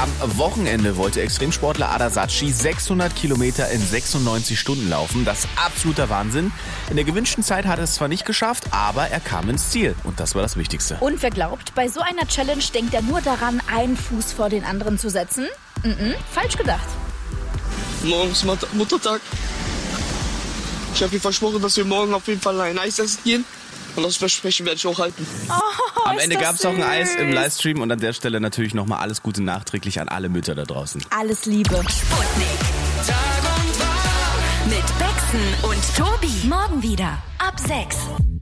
Am Wochenende wollte Extremsportler Ada Saatchi 600 Kilometer in 96 Stunden laufen. Das ist absoluter Wahnsinn. In der gewünschten Zeit hat er es zwar nicht geschafft, aber er kam ins Ziel. Und das war das Wichtigste. Und wer glaubt, bei so einer Challenge denkt er nur daran, einen Fuß vor den anderen zu setzen? Falsch gedacht. Morgen ist Muttertag. Ich habe ihr versprochen, dass wir morgen auf jeden Fall ein Eis essen gehen. Und das Versprechen werde ich auch halten. Am Ende gab es auch ein Eis im Livestream. Und an der Stelle natürlich nochmal alles Gute nachträglich an alle Mütter da draußen. Alles Liebe. Sputnik. Tag und Wach. Mit Bexen und Tobi. Morgen wieder ab 6.